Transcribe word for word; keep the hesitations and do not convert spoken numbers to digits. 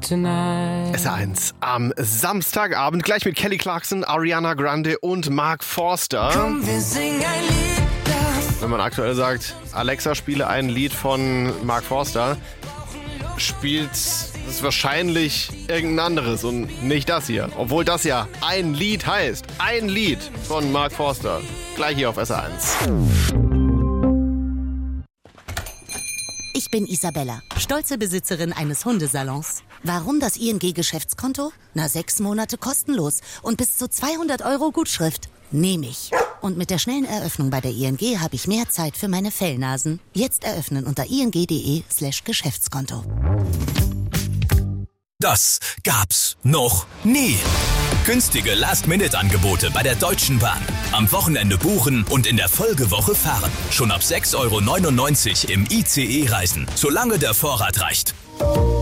tonight. S R eins am Samstagabend gleich mit Kelly Clarkson, Ariana Grande und Mark Forster. Komm, wir singen ein Lied davon. Wenn man aktuell sagt, Alexa, spiele ein Lied von Mark Forster, spielt es wahrscheinlich irgendein anderes und nicht das hier. Obwohl das ja ein Lied heißt. Ein Lied von Mark Forster. Gleich hier auf S R eins. Ich bin Isabella, stolze Besitzerin eines Hundesalons. Warum das I N G-Geschäftskonto? Na, sechs Monate kostenlos und bis zu zweihundert Euro Gutschrift. Nehme ich. Und mit der schnellen Eröffnung bei der I N G habe ich mehr Zeit für meine Fellnasen. Jetzt eröffnen unter ing.de slash Geschäftskonto. Das gab's noch nie. Günstige Last-Minute-Angebote bei der Deutschen Bahn. Am Wochenende buchen und in der Folgewoche fahren. Schon ab sechs Euro neunundneunzig im I C E reisen, solange der Vorrat reicht.